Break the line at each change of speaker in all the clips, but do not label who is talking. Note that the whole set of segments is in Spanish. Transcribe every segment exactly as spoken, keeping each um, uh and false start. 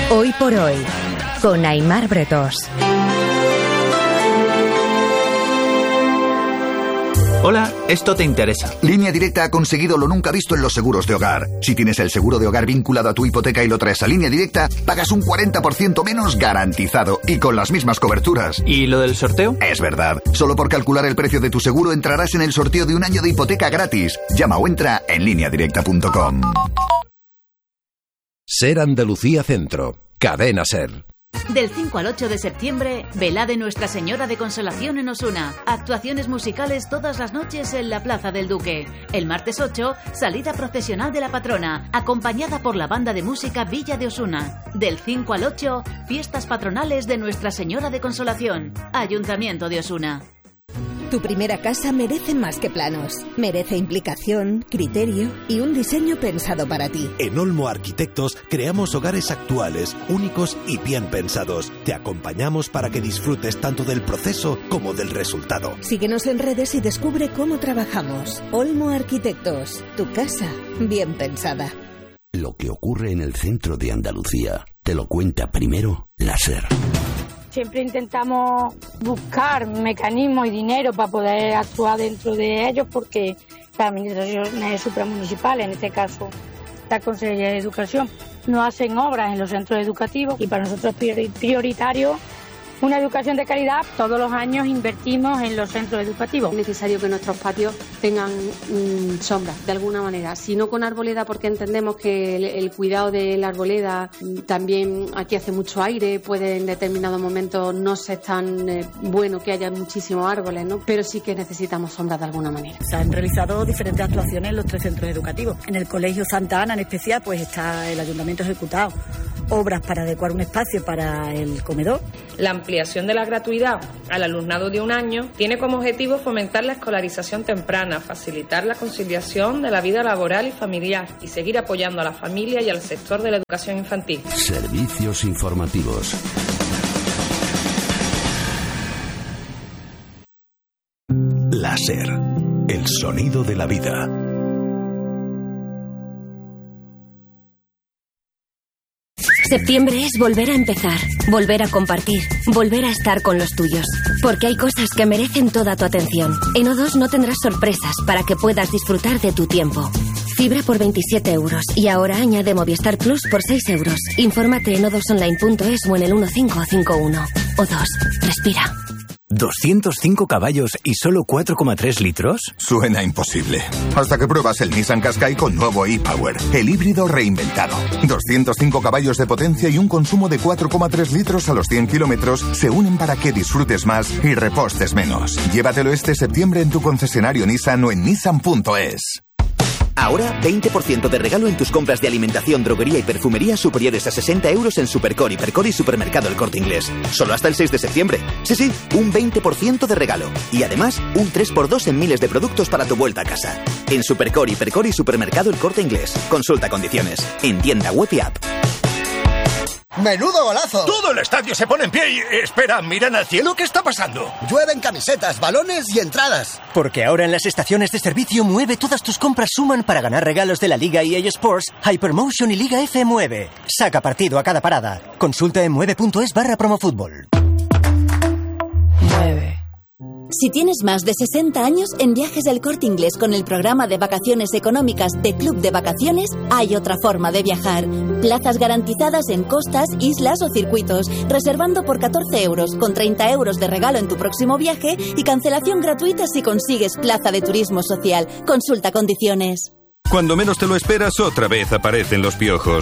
Hoy por hoy, con Aimar Bretós.
Hola, esto te interesa.
Línea Directa ha conseguido lo nunca visto en los seguros de hogar. Si tienes el seguro de hogar vinculado a tu hipoteca y lo traes a Línea Directa, pagas un cuarenta por ciento menos garantizado y con las mismas coberturas.
¿Y lo del sorteo?
Es verdad. Solo por calcular el precio de tu seguro entrarás en el sorteo de un año de hipoteca gratis. Llama o entra en línea directa punto com.
Ser Andalucía Centro. Cadena Ser.
Del cinco al ocho de septiembre, velada de Nuestra Señora de Consolación en Osuna. Actuaciones musicales todas las noches en la Plaza del Duque. El martes ocho, salida procesional de la patrona, acompañada por la banda de música Villa de Osuna. Del cinco al ocho, fiestas patronales de Nuestra Señora de Consolación. Ayuntamiento de Osuna.
Tu primera casa merece más que planos. Merece implicación, criterio y un diseño pensado para ti.
En Olmo Arquitectos creamos hogares actuales, únicos y bien pensados. Te acompañamos para que disfrutes tanto del proceso como del resultado.
Síguenos en redes y descubre cómo trabajamos. Olmo Arquitectos, tu casa bien pensada.
Lo que ocurre en el centro de Andalucía te lo cuenta primero la SER.
Siempre intentamos buscar mecanismos y dinero para poder actuar dentro de ellos porque las administraciones supramunicipales, en este caso la Consejería de Educación, no hacen obras en los centros educativos y para nosotros es prioritario una educación de calidad. Todos los años invertimos en los centros educativos.
Es necesario que nuestros patios tengan mmm, sombra, de alguna manera. Si no con arboleda, porque entendemos que el, el cuidado de la arboleda mmm, también aquí hace mucho aire, puede en determinados momentos no ser tan eh, bueno que haya muchísimos árboles, ¿no? Pero sí que necesitamos sombra de alguna manera.
Se han realizado diferentes actuaciones en los tres centros educativos. En el Colegio Santa Ana en especial, pues está el ayuntamiento ejecutado obras para adecuar un espacio para el comedor.
La ampliación de la gratuidad al alumnado de un año tiene como objetivo fomentar la escolarización temprana, facilitar la conciliación de la vida laboral y familiar y seguir apoyando a la familia y al sector de la educación infantil.
Servicios informativos.
La SER, el sonido de la vida.
Septiembre es volver a empezar, volver a compartir, volver a estar con los tuyos. Porque hay cosas que merecen toda tu atención. En O dos no tendrás sorpresas para que puedas disfrutar de tu tiempo. Fibra por veintisiete euros y ahora añade Movistar Plus por seis euros. Infórmate en o dos online punto es o en el uno cinco cinco uno. O dos, respira.
¿doscientos cinco caballos y solo cuatro coma tres litros?
Suena imposible. Hasta que pruebas el Nissan Qashqai con nuevo e-Power, el híbrido reinventado. doscientos cinco caballos de potencia y un consumo de cuatro coma tres litros a los cien kilómetros se unen para que disfrutes más y repostes menos. Llévatelo este septiembre en tu concesionario Nissan o en nissan punto es.
Ahora, veinte por ciento de regalo en tus compras de alimentación, droguería y perfumería superiores a sesenta euros en Supercore, Hipercore y Supermercado El Corte Inglés. Solo hasta el seis de septiembre. Sí, sí, un veinte por ciento de regalo. Y además, un tres por dos en miles de productos para tu vuelta a casa. En Supercore, Hipercore y Supermercado El Corte Inglés. Consulta condiciones. En tienda web y app.
¡Menudo golazo!
Todo el estadio se pone en pie y... Espera, ¿miran al cielo? ¿Qué está pasando?
Llueven camisetas, balones y entradas.
Porque ahora en las estaciones de servicio Mueve todas tus compras suman para ganar regalos de la Liga E A Sports, Hypermotion y Liga F Mueve. Saca partido a cada parada. Consulta en mueve punto es barra promofútbol.
Mueve. Si tienes más de sesenta años, en Viajes del Corte Inglés con el programa de vacaciones económicas de Club de Vacaciones, hay otra forma de viajar. Plazas garantizadas en costas, islas o circuitos, reservando por catorce euros, con treinta euros de regalo en tu próximo viaje y cancelación gratuita si consigues plaza de turismo social. Consulta condiciones.
Cuando menos te lo esperas, otra vez aparecen los piojos.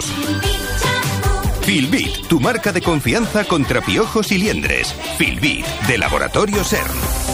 Filbit, tu marca de confianza contra piojos y liendres. Filbit, de Laboratorio SER.